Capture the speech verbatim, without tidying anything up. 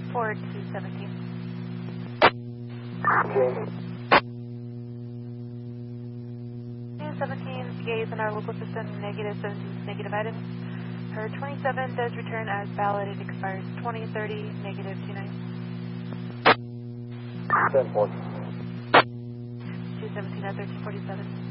for two seventeen. Okay. two seventeen, gaze in our local system, negative seventeen, negative items. Her twenty-seven does return as valid. It expires twenty thirty, negative two nine. ten four. two seventeen at thirteen forty-seven.